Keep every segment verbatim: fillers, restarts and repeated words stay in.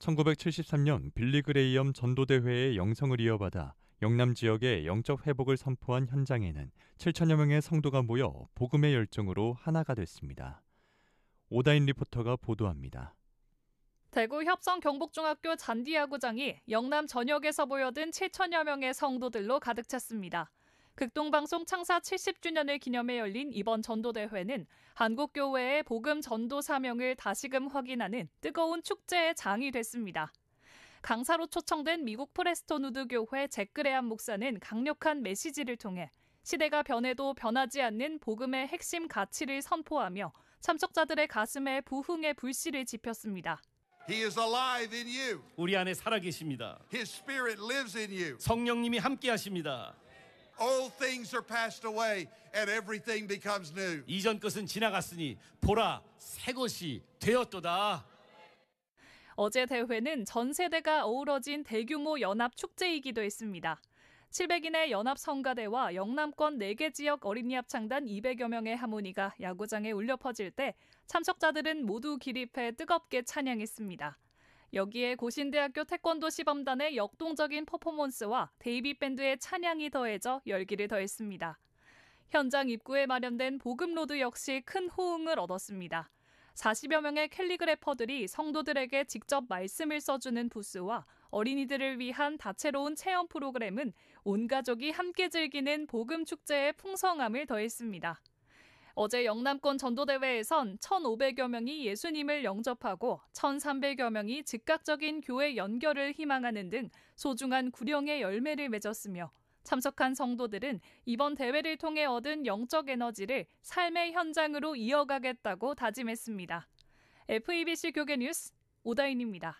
천구백칠십삼 년 빌리 그레이엄 전도대회의 영성을 이어받아 영남 지역의 영적 회복을 선포한 현장에는 칠천여 명의 성도가 모여 복음의 열정으로 하나가 됐습니다. 오다인 리포터가 보도합니다. 대구 협성 경복중학교 잔디야구장이 영남 전역에서 모여든 칠천여 명의 성도들로 가득 찼습니다. 극동방송 창사 칠십 주년을 기념해 열린 이번 전도대회는 한국교회의 복음 전도 사명을 다시금 확인하는 뜨거운 축제의 장이 됐습니다. 강사로 초청된 미국 프레스톤 우드 교회 잭 그레암 목사는 강력한 메시지를 통해 시대가 변해도 변하지 않는 복음의 핵심 가치를 선포하며 참석자들의 가슴에 부흥의 불씨를 지폈습니다. He is alive in you. 우리 안에 살아계십니다. His spirit lives in you. 성령님이 함께하십니다. Old things are passed away and everything becomes new. 이전 것은 지나갔으니 보라 새 것이 되었도다. 어제 대회는 전 세대가 어우러진 대규모 연합 축제이기도 했습니다. 칠백인의 연합 성가대와 영남권 네 개 지역 어린이 합창단 이백여 명의 하모니가 야구장에 울려 퍼질 때 참석자들은 모두 기립해 뜨겁게 찬양했습니다. 여기에 고신대학교 태권도 시범단의 역동적인 퍼포먼스와 데이비 밴드의 찬양이 더해져 열기를 더했습니다. 현장 입구에 마련된 복음로드 역시 큰 호응을 얻었습니다. 사십여 명의 캘리그래퍼들이 성도들에게 직접 말씀을 써주는 부스와 어린이들을 위한 다채로운 체험 프로그램은 온 가족이 함께 즐기는 복음 축제의 풍성함을 더했습니다. 어제 영남권 전도대회에선 천오백여 명이 예수님을 영접하고 천삼백여 명이 즉각적인 교회 연결을 희망하는 등 소중한 구령의 열매를 맺었으며 참석한 성도들은 이번 대회를 통해 얻은 영적 에너지를 삶의 현장으로 이어가겠다고 다짐했습니다. 에프이비씨 교계 뉴스 오다인입니다.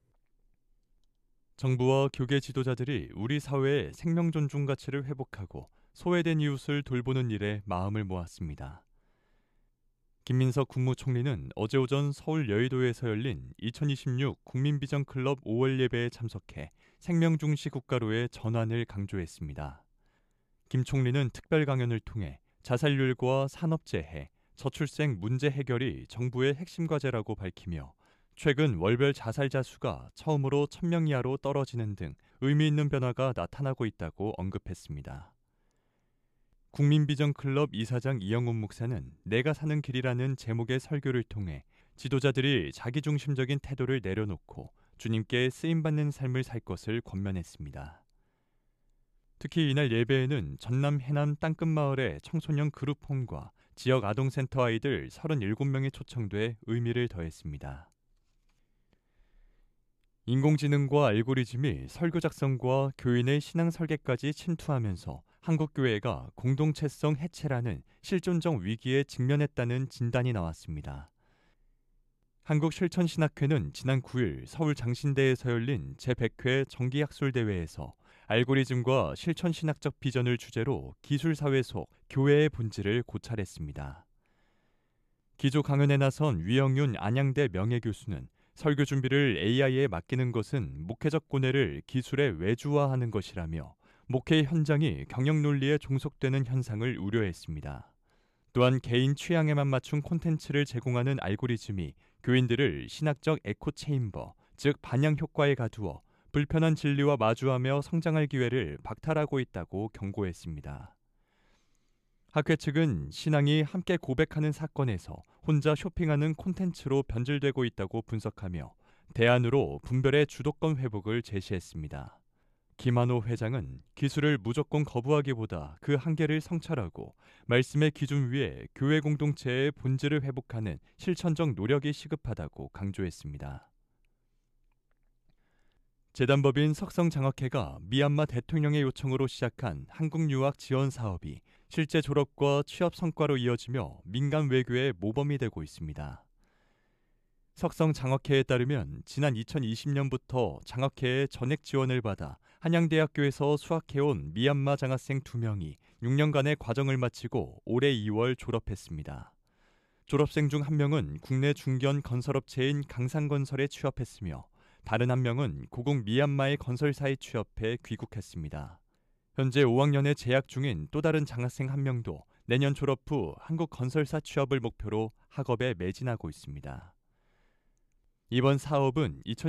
정부와 교계 지도자들이 우리 사회의 생명 존중 가치를 회복하고 소외된 이웃을 돌보는 일에 마음을 모았습니다. 김민석 국무총리는 어제 오전 서울 여의도에서 열린 이천이십육 국민비전클럽 오월 예배에 참석해 생명중시 국가로의 전환을 강조했습니다. 김 총리는 특별 강연을 통해 자살률과 산업재해, 저출생 문제 해결이 정부의 핵심 과제라고 밝히며 최근 월별 자살자 수가 처음으로 천 명 이하로 떨어지는 등 의미 있는 변화가 나타나고 있다고 언급했습니다. 국민비전클럽 이사장 이영훈 목사는 내가 사는 길이라는 제목의 설교를 통해 지도자들이 자기중심적인 태도를 내려놓고 주님께 쓰임받는 삶을 살 것을 권면했습니다. 특히 이날 예배에는 전남 해남 땅끝마을의 청소년 그룹홈과 지역 아동센터 아이들 서른일곱 명이 초청돼 의미를 더했습니다. 인공지능과 알고리즘이 설교 작성과 교인의 신앙 설계까지 침투하면서 한국교회가 공동체성 해체라는 실존적 위기에 직면했다는 진단이 나왔습니다. 한국실천신학회는 지난 구일 서울 장신대에서 열린 제백 회 정기학술대회에서 알고리즘과 실천신학적 비전을 주제로 기술사회 속 교회의 본질을 고찰했습니다. 기조 강연에 나선 위영윤 안양대 명예교수는 설교 준비를 에이아이에 맡기는 것은 목회적 고뇌를 기술에 외주화하는 것이라며 목회 현장이 경영 논리에 종속되는 현상을 우려했습니다. 또한 개인 취향에만 맞춘 콘텐츠를 제공하는 알고리즘이 교인들을 신학적 에코 체인버, 즉 반향 효과에 가두어 불편한 진리와 마주하며 성장할 기회를 박탈하고 있다고 경고했습니다. 학회 측은 신앙이 함께 고백하는 사건에서 혼자 쇼핑하는 콘텐츠로 변질되고 있다고 분석하며 대안으로 분별의 주도권 회복을 제시했습니다. 김한호 회장은 기술을 무조건 거부하기보다 그 한계를 성찰하고 말씀의 기준 위에 교회 공동체의 본질을 회복하는 실천적 노력이 시급하다고 강조했습니다. 재단법인 석성장학회가 미얀마 대통령의 요청으로 시작한 한국유학 지원 사업이 실제 졸업과 취업 성과로 이어지며 민간 외교의 모범이 되고 있습니다. 석성장학회에 따르면 지난 이천이십 년부터 장학회의 전액 지원을 받아 한양대학교에서 수학해온 미얀마 장학생 두 명이 육 년간의 과정을 마치고 올해 이월 졸업했습니다. 졸업생 중 한 명은 국내 중견 건설업체인 강산건설에 취업했으며 다른 한 명은 고국 미얀마의 건설사에 취업해 귀국했습니다. 현재 오 학년에 재학 중인 또 다른 장학생 한 명도 내년 졸업 후 한국 건설사 취업을 목표로 학업에 매진하고 있습니다. 이번 사업은